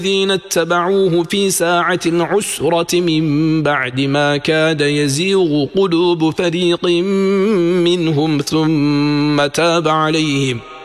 الذين اتبعوه في ساعة العسرة من بعد ما كاد يزيغ قلوب فريق منهم ثم تاب عليهم